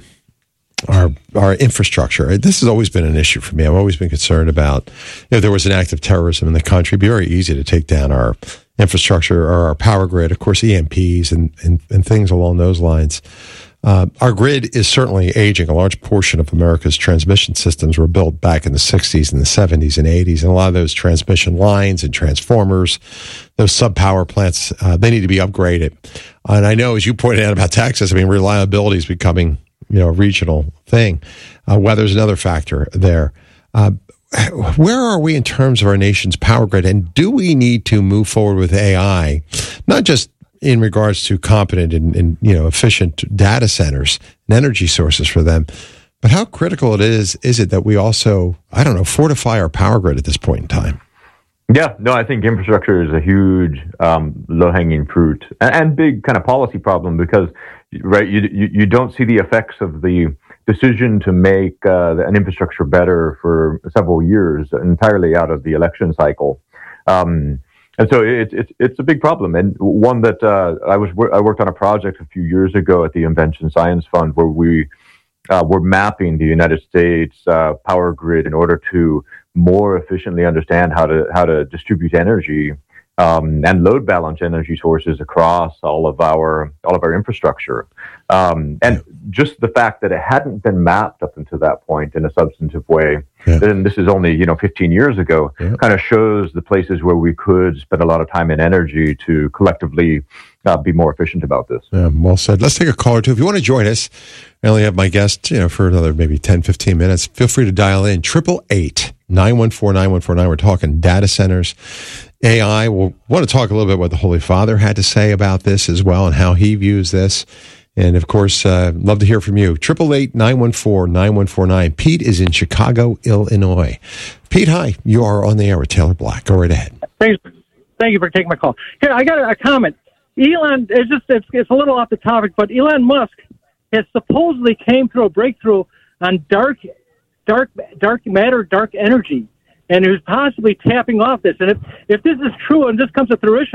our our infrastructure. This has always been an issue for me. I've always been concerned about if there was an act of terrorism in the country, it'd be very easy to take down our infrastructure or our power grid, of course, E M Ps and, and, and things along those lines. Uh, our grid is certainly aging. A large portion of America's transmission systems were built back in the sixties and the seventies and eighties. And a lot of those transmission lines and transformers, those sub-power plants, uh, they need to be upgraded. And I know, as you pointed out about Texas, I mean, reliability is becoming, you know, a regional thing. Uh, weather's another factor there. Uh, Where are we in terms of our nation's power grid, and do we need to move forward with A I, not just in regards to competent and, and you know efficient data centers and energy sources for them, but how critical it is is it that we also, I don't know, fortify our power grid at this point in time?
Yeah, no, I think infrastructure is a huge um, low-hanging fruit and, and big kind of policy problem because, right, you, you you don't see the effects of the decision to make uh, an infrastructure better for several years entirely out of the election cycle. Um, and so it, it, it's a big problem. And one that uh, I was I worked on a project a few years ago at the Invention Science Fund where we uh, were mapping the United States uh, power grid in order to more efficiently understand how to how to distribute energy um, and load balance energy sources across all of our all of our infrastructure. Um, and just the fact that it hadn't been mapped up until that point in a substantive way, yeah. and this is only, you know, fifteen years ago, yeah. kind of shows the places where we could spend a lot of time and energy to collectively uh, be more efficient about this.
Yeah, well said. Let's take a call or two. If you want to join us, I only have my guest, you know, for another maybe ten, fifteen minutes. Feel free to dial in, triple eight, nine one four, nine one four nine. We're talking data centers, A I. We'll want to talk a little bit what the Holy Father had to say about this as well and how he views this. And, of course, uh, love to hear from you. triple eight, nine one four, nine one four nine. Pete is in Chicago, Illinois. Pete, hi. You are on the air with Taylor Black. Go right ahead.
Thanks. Thank you for taking my call. Here, I got a, a comment. Elon, it's just it's, it's a little off the topic, but Elon Musk has supposedly came through a breakthrough on dark, dark, dark matter, dark energy, and who's possibly tapping off this. And if, if this is true and this comes to fruition,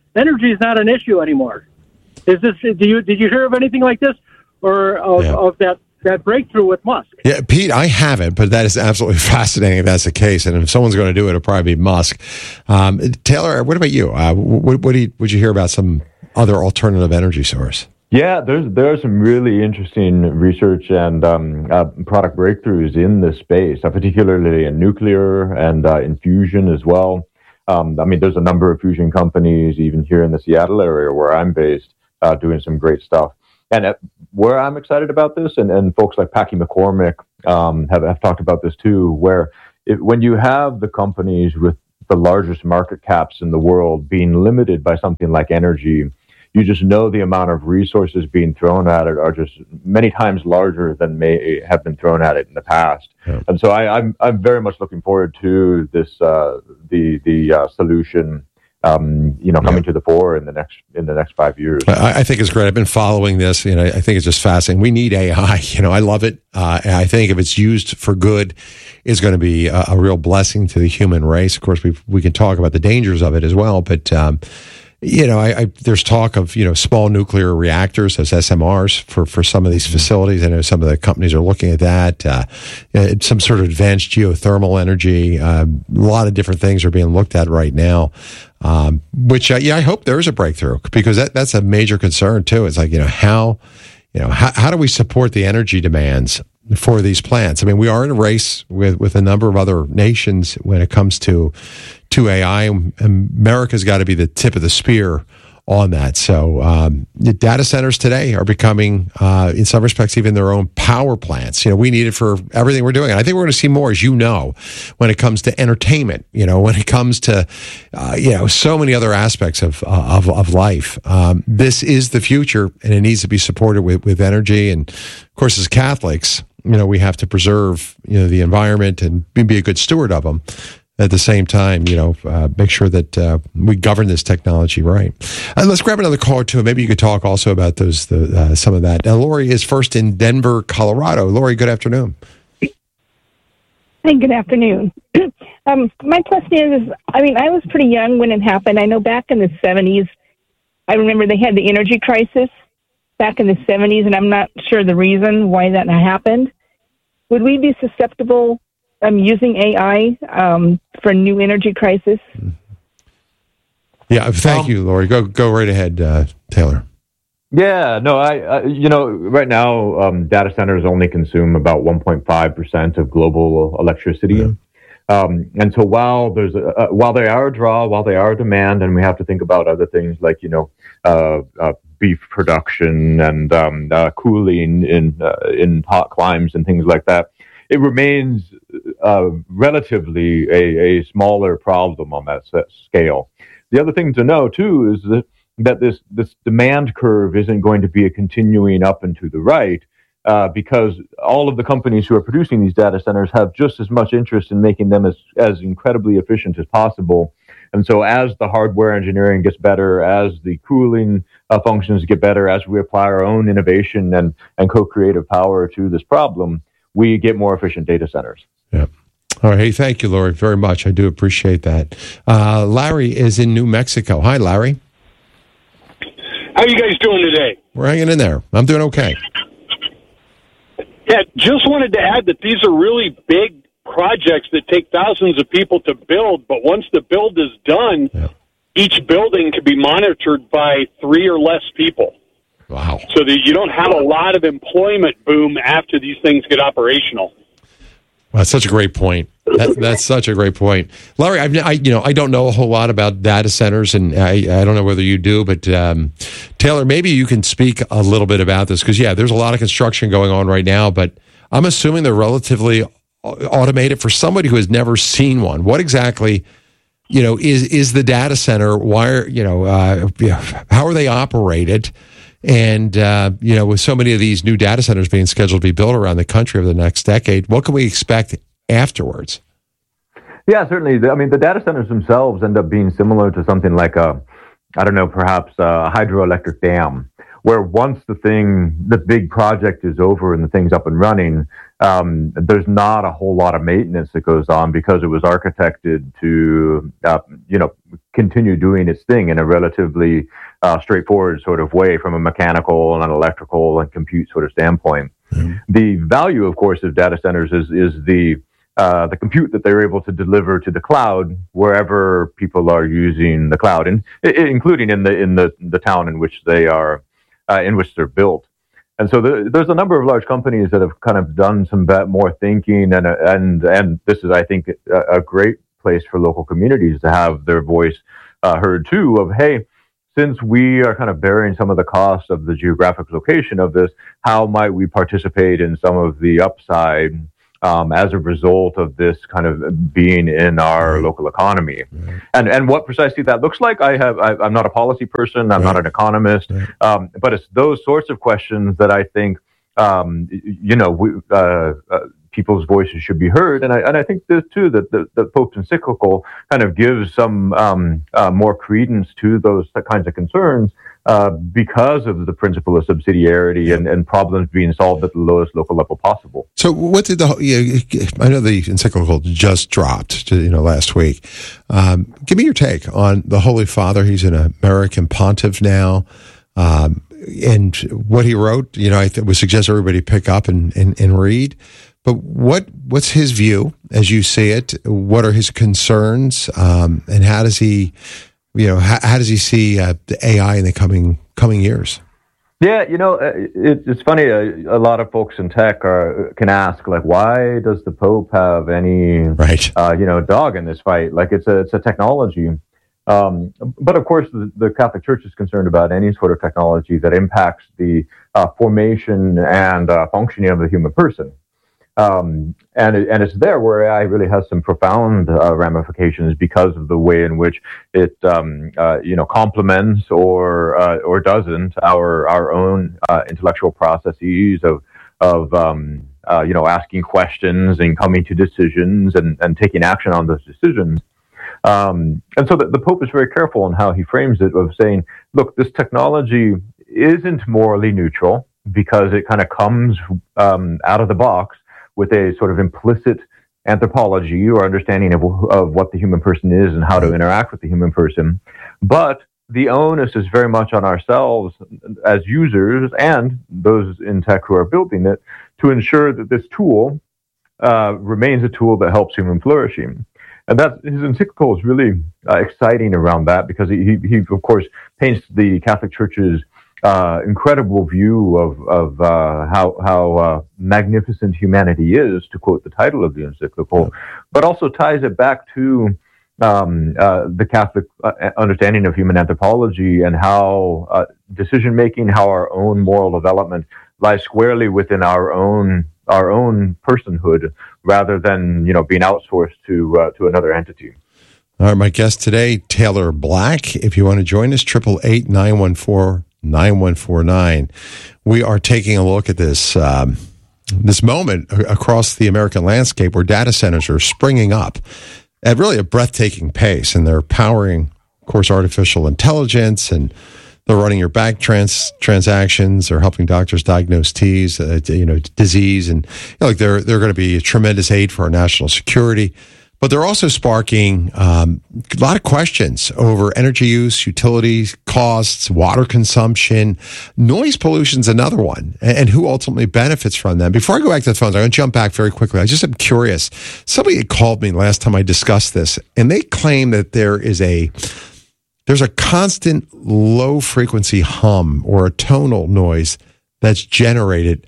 energy is not an issue anymore. Is this? Do you did you hear of anything like this, or of,
yeah.
of that that breakthrough with Musk?
Yeah, Pete, I haven't, but that is absolutely fascinating if that's the case. And if someone's going to do it, it'll probably be Musk. Um, Taylor, what about you? Uh, what, what do you, would you hear about some other alternative energy source?
Yeah, there's there are some really interesting research and um, uh, product breakthroughs in this space, uh, particularly in nuclear and uh, in fusion as well. Um, I mean, there's a number of fusion companies, even here in the Seattle area where I'm based, uh, doing some great stuff. And uh, where I'm excited about this, and, and folks like Packy McCormick um, have, have talked about this too, where it, when you have the companies with the largest market caps in the world being limited by something like energy, you just know the amount of resources being thrown at it are just many times larger than may have been thrown at it in the past. Yeah. And so I, I'm I'm very much looking forward to this uh, the the uh, solution. Um, you know, coming yeah. to the fore in the next in the next five years.
I, I think it's great. I've been following this, and I, I think it's just fascinating. We need A I. You know, I love it. Uh, and I think if it's used for good, it's going to be a, a real blessing to the human race. Of course, we we can talk about the dangers of it as well, but. Um, You know, I, I, there's talk of, you know, small nuclear reactors as S M Rs for, for some of these facilities. I know some of the companies are looking at that. Uh, some sort of advanced geothermal energy. Uh, a lot of different things are being looked at right now, um, which, uh, yeah, I hope there is a breakthrough because that, that's a major concern, too. It's like, you know, how, you know, how, how do we support the energy demands for these plants? I mean, we are in a race with, with a number of other nations when it comes to to A I. America's got to be the tip of the spear on that. So um, the data centers today are becoming, uh, in some respects, even their own power plants. You know, we need it for everything we're doing. And I think we're going to see more, as you know, when it comes to entertainment, you know, when it comes to, uh, you know, so many other aspects of uh, of, of life. Um, this is the future, and it needs to be supported with, with energy. And, of course, as Catholics, you know, we have to preserve, you know, the environment and be a good steward of them. At the same time, you know, uh, make sure that uh, we govern this technology right. Uh, let's grab another call, too. Maybe you could talk also about those, the, uh, some of that. Now, Lori is first in Denver, Colorado. Lori, good afternoon.
Hey, good afternoon. um, my question is, I mean, I was pretty young when it happened. I know back in the seventies, I remember they had the energy crisis back in the seventies, and I'm not sure the reason why that happened. Would we be susceptible um, using A I um, for new energy crisis?
Yeah, thank um, you, Lori. Go go right ahead, uh, Taylor.
Yeah, no, I, I you know, right now, um, data centers only consume about one point five percent of global electricity. Yeah. Um, and so while there's a, uh, while they are a draw, while they are a demand, and we have to think about other things like, you know, uh, uh, beef production and um, uh, cooling in uh, in hot climes and things like that, it remains uh, relatively a, a smaller problem on that scale. The other thing to know, too, is that, that this, this demand curve isn't going to be a continuing up and to the right, uh, because all of the companies who are producing these data centers have just as much interest in making them as, as incredibly efficient as possible. And so as the hardware engineering gets better, as the cooling uh, functions get better, as we apply our own innovation and, and co-creative power to this problem, we get more efficient data centers.
Yeah. All right. Hey, thank you, Lori, very much. I do appreciate that. Uh, Larry is in New Mexico. Hi, Larry.
How are you guys doing today?
We're hanging in there. I'm doing okay.
Yeah, just wanted to add that these are really big projects that take thousands of people to build, but once the build is done, yeah. each building can be monitored by three or less people.
Wow.
So that you don't have a lot of employment boom after these things get operational.
Well, that's such a great point. That, that's such a great point, Larry. I've, I, you know, I don't know a whole lot about data centers, and I, I don't know whether you do. But um, Taylor, maybe you can speak a little bit about this because, yeah, there's a lot of construction going on right now. But I'm assuming they're relatively automated for somebody who has never seen one. What exactly, you know, is is the data center? Why are you know, uh, how are they operated? And, uh, you know, with so many of these new data centers being scheduled to be built around the country over the next decade, what can we expect afterwards?
Yeah, certainly. I mean, the data centers themselves end up being similar to something like a, I don't know, perhaps a hydroelectric dam, where once the thing, the big project is over and the thing's up and running, um, there's not a whole lot of maintenance that goes on because it was architected to, uh, you know, continue doing its thing in a relatively uh, straightforward sort of way from a mechanical and an electrical and compute sort of standpoint. Mm-hmm. The value, of course, of data centers is is the uh, the compute that they're able to deliver to the cloud wherever people are using the cloud, and I- including in the in the the town in which they are uh, in which they're built. And so the, there's a number of large companies that have kind of done some more thinking, and and and this is, I think, a, a great place for local communities to have their voice uh, heard too. Of hey, since we are kind of bearing some of the cost of the geographic location of this, how might we participate in some of the upside um, as a result of this kind of being in our right. local economy? Right. And and what precisely that looks like, I have I, I'm not a policy person, I'm right. not an economist, right. um, but it's those sorts of questions that I think um, you know we, uh, uh, people's voices should be heard. And I and I think this too that the, the Pope's encyclical kind of gives some um, uh, more credence to those kinds of concerns uh, because of the principle of subsidiarity and, and problems being solved at the lowest local level possible.
So what did the, you know, I know the encyclical just dropped, you know, last week. Um, give me your take on the Holy Father. He's an American pontiff now. Um, and what he wrote, you know, I th- would suggest everybody pick up and, and, and read. But what what's his view as you see it? What are his concerns, um, and how does he, you know, how, how does he see uh, the A I in the coming coming years?
Yeah, you know, it, it's funny. A, a lot of folks in tech are can ask, like, why does the Pope have any,
right.
uh, you know, dog in this fight? Like, it's a it's a technology. Um, but of course, the, the Catholic Church is concerned about any sort of technology that impacts the uh, formation and uh, functioning of the human person. Um, and it, and it's there where A I really has some profound uh, ramifications because of the way in which it um, uh, you know complements or uh, or doesn't our our own uh, intellectual processes of of um, uh, you know asking questions and coming to decisions and, and taking action on those decisions. Um, and so the, the Pope is very careful in how he frames it, of saying, look, this technology isn't morally neutral because it kind of comes um, out of the box with a sort of implicit anthropology or understanding of, of what the human person is and how to interact with the human person. But the onus is very much on ourselves as users and those in tech who are building it to ensure that this tool uh, remains a tool that helps human flourishing. And that his encyclical is really uh, exciting around that because he, he, he, of course, paints the Catholic Church's uh, incredible view of, of uh, how, how uh, magnificent humanity is, to quote the title of the encyclical, but also ties it back to um, uh, the Catholic uh, understanding of human anthropology and how uh, decision-making, how our own moral development lies squarely within our own our own personhood, rather than you know being outsourced to uh, to another entity.
All right, my guest today, Taylor Black. If you want to join us, triple eight nine one four nine one four nine. We are taking a look at this um, this moment across the American landscape where data centers are springing up at really a breathtaking pace, and they're powering, of course, artificial intelligence, and they're running your bank trans transactions. They're helping doctors diagnose T's, uh, you know, disease, and you know, like they're they're going to be a tremendous aid for our national security. But they're also sparking um, a lot of questions over energy use, utilities, costs, water consumption. Noise pollution is another one, and, and who ultimately benefits from them. Before I go back to the phones, I'm going to jump back very quickly. I just am curious. Somebody had called me last time I discussed this, and they claim that there is a there's a constant low frequency hum or a tonal noise that's generated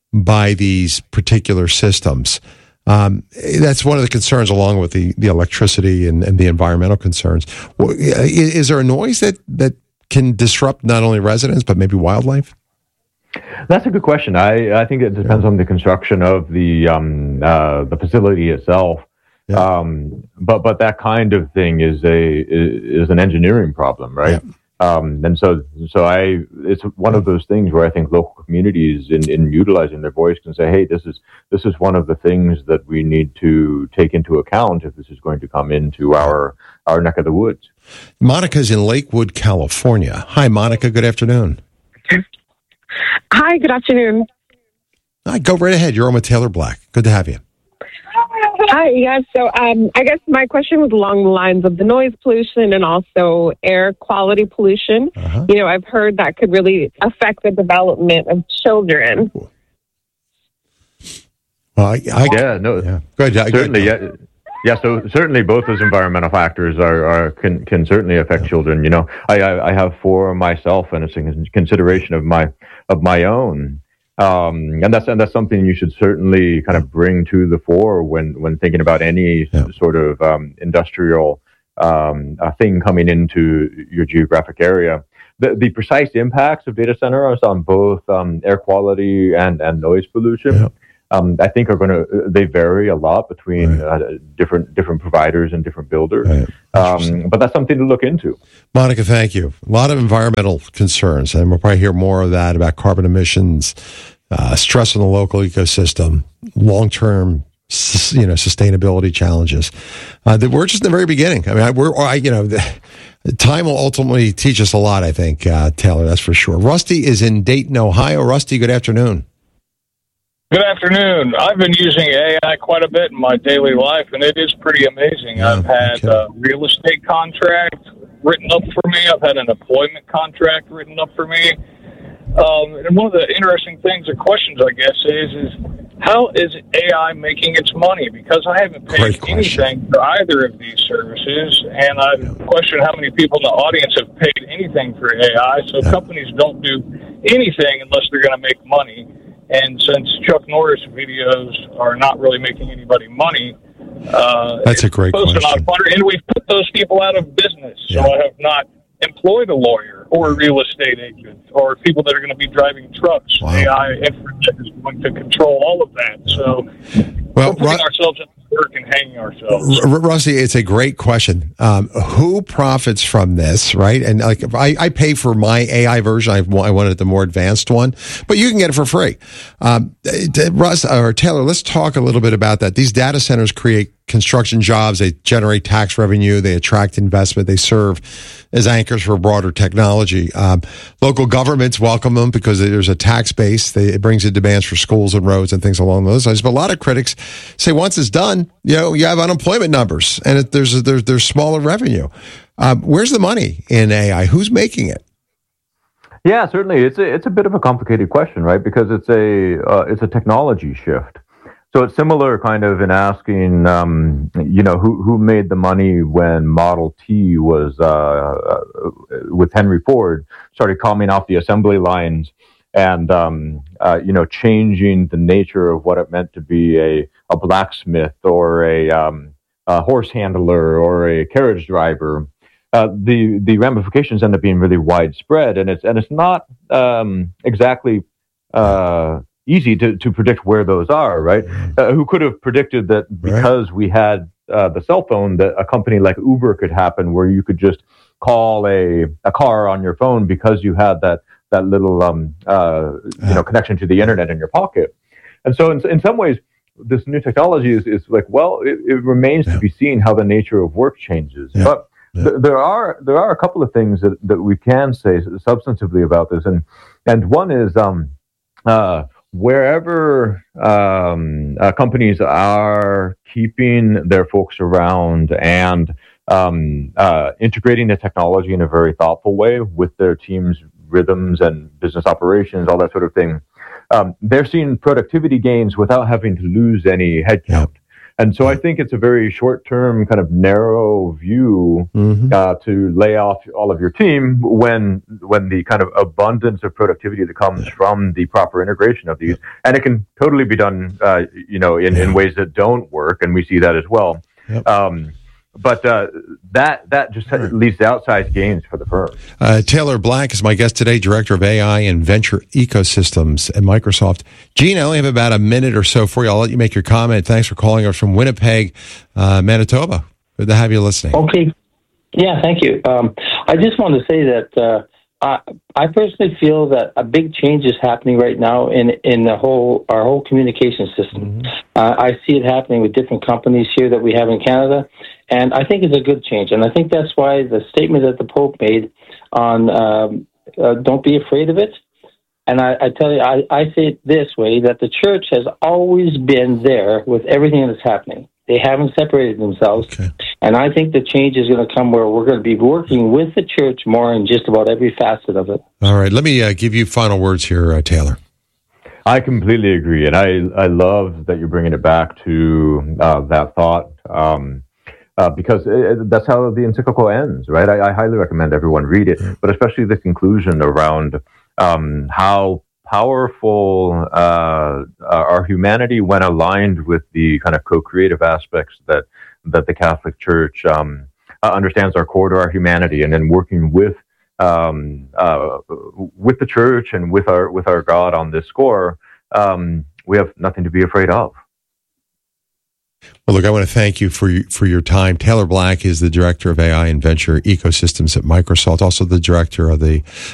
by these particular systems. Um, that's one of the concerns, along with the, the electricity and, and the environmental concerns. Well, is, is there a noise that, that can disrupt not only residents, but maybe wildlife?
That's a good question. I, I think it depends yeah. on the construction of the um, uh, the facility itself. Yeah. Um, but but that kind of thing is a is, is an engineering problem, right? Yeah. Um, and so so I it's one of those things where I think local communities in, in utilizing their voice can say, hey, this is this is one of the things that we need to take into account if this is going to come into our our neck of the woods.
Monica's in Lakewood, California. Hi, Monica. Good afternoon.
Hi, good afternoon.
All right, go right ahead. You're on with Taylor Black. Good to have you.
Hi, yes. So um, I guess my question was along the lines of the noise pollution and also air quality pollution. Uh-huh. You know, I've heard that could really affect the development of children.
Well, I, I,
yeah, no,
yeah. Go ahead.
Certainly,
go ahead.
yeah. Yeah, so certainly both those environmental factors are, are can can certainly affect yeah. children. You know, I, I I have four myself, and it's a consideration of my of my own. Um, and that's and that's something you should certainly kind of bring to the fore when, when thinking about any yeah. sort of um, industrial um, uh, thing coming into your geographic area. The, the precise impacts of data centers on both um, air quality and, and noise pollution, yeah. um, I think are going to they vary a lot between right. uh, different different providers and different builders. Right. Um, but that's something to look into.
Monica, thank you. A lot of environmental concerns, and we'll probably hear more of that about carbon emissions, uh, stress on the local ecosystem, long-term, you know, sustainability challenges. Uh, that we're just in the very beginning. I mean, we're, I, you know, the, time will ultimately teach us a lot. I think, uh, Taylor, that's for sure. Rusty is in Dayton, Ohio. Rusty, good afternoon.
Good afternoon. I've been using A I quite a bit in my daily life, and it is pretty amazing. Yeah, I've had a okay. real estate contract written up for me. I've had an employment contract written up for me. Um, and one of the interesting things or questions, I guess, is, is how is A I making its money? Because I haven't paid anything for either of these services, and I yeah. question how many people in the audience have paid anything for A I. So yeah. companies don't do anything unless they're going to make money. And since Chuck Norris videos are not really making anybody money, uh,
that's a great question.
And we've put those people out of business. Yeah. So I have not employed a lawyer or a real estate agent or people that are going to be driving trucks. Wow. A I infrastructure is going to control all of that. So
well,
we're putting
Ru-
ourselves in work and hanging ourselves.
R- Rusty, it's a great question. Um, who profits from this, right? And like, I, I pay for my A I version. I, I wanted the more advanced one, but you can get it for free. Um, Russ or Taylor, let's talk a little bit about that. These data centers create construction jobs. They generate tax revenue. They attract investment. They serve as anchors for broader technology. Um, local governments welcome them because there's a tax base. They, it brings in demands for schools and roads and things along those lines. But a lot of critics say once it's done, you know, you have unemployment numbers and it, there's, there's, there's smaller revenue. Um, where's the money in A I? Who's making it?
Yeah, certainly. It's a, it's a bit of a complicated question, right? Because it's a, uh, it's a technology shift. So it's similar kind of in asking, um, you know, who, who made the money when Model T was, uh, uh, with Henry Ford, started coming off the assembly lines and, um, uh, you know, changing the nature of what it meant to be a, a blacksmith or a, um, a horse handler or a carriage driver. Uh, the, the ramifications end up being really widespread, and it's, and it's not, um, exactly, uh, easy to, to predict where those are, right? Uh, who could have predicted that because right. we had uh, the cell phone, that a company like Uber could happen where you could just call a, a car on your phone because you had that that little um, uh, you know connection to the internet in your pocket. And so in, in some ways, this new technology is, is like, well, it, it remains yeah. to be seen how the nature of work changes. Yeah. But yeah. th- there are there are a couple of things that, that we can say substantively about this. And, and one is... Um, uh, Wherever um, uh, companies are keeping their folks around and um, uh, integrating the technology in a very thoughtful way with their team's rhythms and business operations, all that sort of thing, um, they're seeing productivity gains without having to lose any headcount. And so I think it's a very short-term, kind of narrow view mm-hmm. uh, to lay off all of your team when when the kind of abundance of productivity that comes yeah. from the proper integration of these, yeah. and it can totally be done, uh, you know, in, yeah. in ways that don't work, and we see that as well. Yep. Um, But uh, that that just right. leads to outsized gains for the firm.
Uh, Taylor Black is my guest today, Director of A I and Venture Ecosystems at Microsoft. Gene, I only have about a minute or so for you. I'll let you make your comment. Thanks for calling us from Winnipeg, uh, Manitoba. Good to have you listening.
Okay. Yeah, thank you. Um, I just want to say that uh, I, I personally feel that a big change is happening right now in in the whole our whole communication system. Mm-hmm. Uh, I see it happening with different companies here that we have in Canada. And I think it's a good change. And I think that's why the statement that the Pope made on um, uh, don't be afraid of it, And I, I tell you, I, I say it this way, that the church has always been there with everything that's happening. They haven't separated themselves.
Okay.
And I think the change is going to come where we're going to be working with the church more in just about every facet of it.
All right. Let me uh, give you final words here, uh, Taylor.
I completely agree. And I, I love that you're bringing it back to uh, that thought. Um, Uh, because it, that's how the encyclical ends, right? I, I highly recommend everyone read it, but especially the conclusion around um, how powerful uh, our humanity when aligned with the kind of co-creative aspects that that the Catholic Church um, uh, understands are core to our humanity, and then working with um, uh, with the Church and with our with our God on this score, um, we have nothing to be afraid of.
Well, look, I want to thank you for for your time. Taylor Black is the director of A I and Venture Ecosystems at Microsoft, also the director of the